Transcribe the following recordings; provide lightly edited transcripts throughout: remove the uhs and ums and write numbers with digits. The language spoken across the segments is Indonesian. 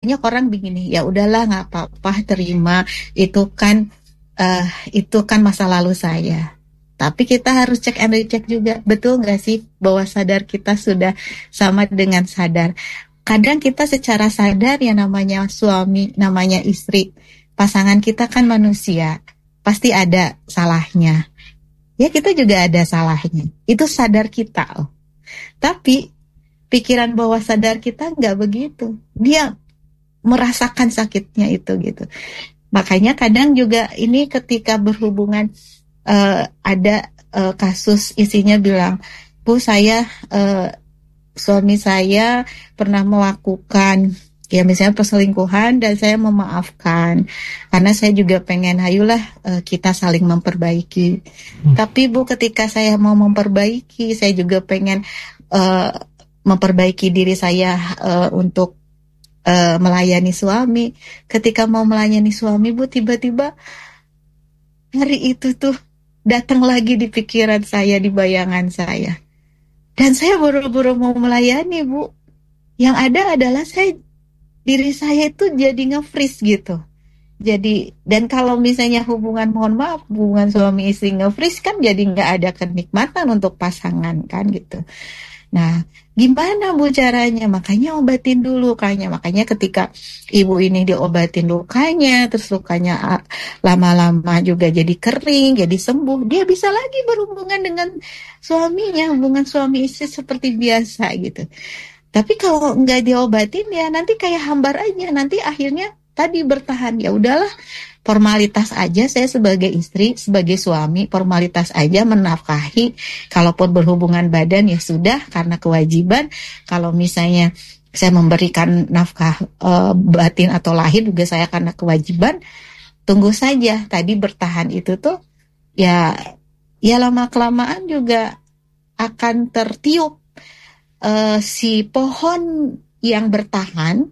banyak orang begini, ya udahlah nggak apa-apa, terima itu kan masa lalu saya. Tapi kita harus cek and recheck juga, betul nggak sih bahwa sadar kita sudah sama dengan sadar. Kadang kita secara sadar ya namanya suami, namanya istri, pasangan kita kan manusia, pasti ada salahnya. Ya kita juga ada salahnya, itu sadar kita. Tapi pikiran bawah sadar kita nggak begitu, dia merasakan sakitnya itu gitu. Makanya kadang juga ini ketika berhubungan ada kasus isinya bilang, Bu saya suami saya pernah melakukan ya misalnya perselingkuhan dan saya memaafkan karena saya juga pengen ayolah kita saling memperbaiki. Tapi Bu ketika saya mau memperbaiki saya juga pengen memperbaiki diri saya untuk melayani suami. Ketika mau melayani suami Bu tiba-tiba hari itu tuh datang lagi di pikiran saya, di bayangan saya. Dan saya buru-buru mau melayani, Bu. Yang ada adalah diri saya itu jadi nge-freeze gitu. Jadi, dan kalau misalnya hubungan, mohon maaf, hubungan suami istri nge-freeze kan jadi nggak ada kenikmatan untuk pasangan kan gitu. Nah, gimana Bu caranya? Makanya obatin dulu lukanya. Makanya ketika ibu ini diobatin lukanya, terus lukanya lama-lama juga jadi kering, jadi sembuh, dia bisa lagi berhubungan dengan suaminya, hubungan suami istri seperti biasa gitu. Tapi kalau nggak diobatin ya nanti kayak hambar aja, nanti akhirnya tadi bertahan. Ya udahlah, formalitas aja saya sebagai istri, sebagai suami, formalitas aja menafkahi. Kalaupun berhubungan badan ya sudah karena kewajiban. Kalau misalnya saya memberikan nafkah batin atau lahir juga saya karena kewajiban. Tunggu saja tadi bertahan itu tuh ya lama kelamaan juga akan tertiup si pohon yang bertahan.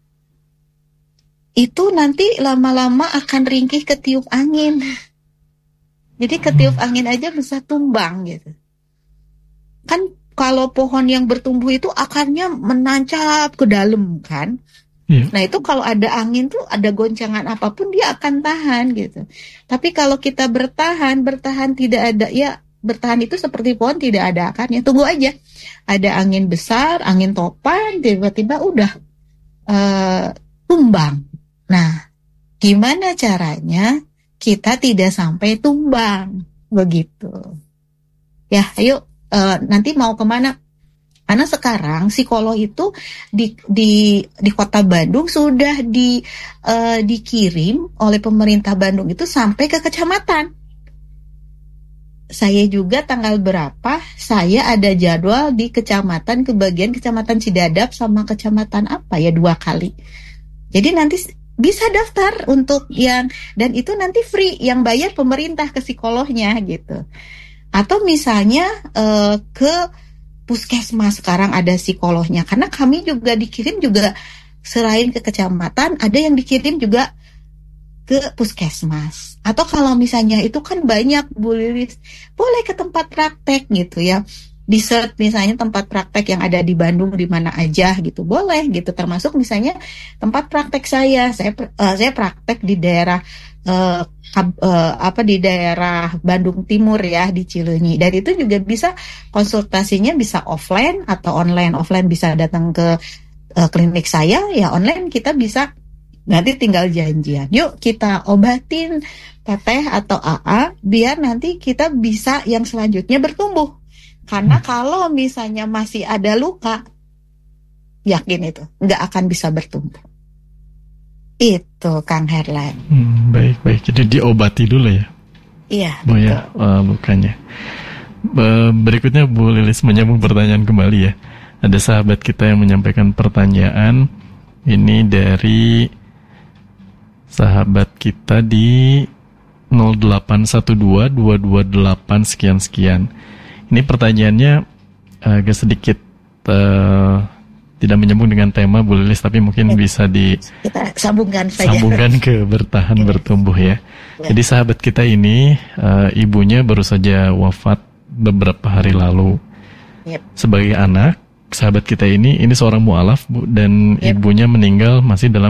Itu nanti lama-lama akan ringkih ketiup angin. Jadi ketiup angin aja bisa tumbang gitu. Kan kalau pohon yang bertumbuh itu akarnya menancap ke dalam kan. Nah itu kalau ada angin tuh ada goncangan apapun dia akan tahan gitu. Tapi kalau kita bertahan tidak ada, ya bertahan itu seperti pohon tidak ada akarnya. Tunggu aja. Ada angin besar, angin topan, tiba-tiba udah tumbang. Nah, gimana caranya kita tidak sampai tumbang begitu? Ya, ayo nanti mau kemana? Karena sekarang psikolog itu di Kota Bandung sudah dikirim oleh pemerintah Bandung itu sampai ke kecamatan. Saya juga tanggal berapa? Saya ada jadwal di kecamatan, ke bagian kecamatan Cidadap sama kecamatan apa ya 2 kali. Jadi nanti bisa daftar untuk yang, dan itu nanti free, yang bayar pemerintah ke psikolognya gitu. Atau misalnya ke puskesmas sekarang ada psikolognya, karena kami juga dikirim juga selain ke kecamatan, ada yang dikirim juga ke puskesmas. Atau kalau misalnya itu kan banyak Bu Lilis, boleh ke tempat praktek gitu ya. Di search misalnya tempat praktek yang ada di Bandung di mana aja gitu, boleh gitu, termasuk misalnya tempat praktek saya praktek di daerah di daerah Bandung Timur ya, di Cileunyi, dan itu juga bisa konsultasinya bisa offline atau online. Offline bisa datang ke klinik saya, ya online kita bisa nanti tinggal janjian, yuk kita obatin teteh atau AA biar nanti kita bisa yang selanjutnya bertumbuh. Karena kalau misalnya masih ada luka, yakin itu nggak akan bisa bertumbuh. Itu Kang Herlan. Baik. Jadi diobati dulu ya. Iya. Bu ya, lukanya. Berikutnya Bu Lilis menyambung pertanyaan kembali ya. Ada sahabat kita yang menyampaikan pertanyaan. Ini dari sahabat kita di 0812-228 sekian-sekian. Ini pertanyaannya agak sedikit tidak menyambung dengan tema Bu Lilis, tapi mungkin bisa kita sambungkan saja. Sambungkan ke bertahan bertumbuh ya. Jadi sahabat kita ini ibunya baru saja wafat beberapa hari lalu. Sebagai anak, sahabat kita ini seorang mu'alaf, Bu, dan Yep. ibunya meninggal masih dalam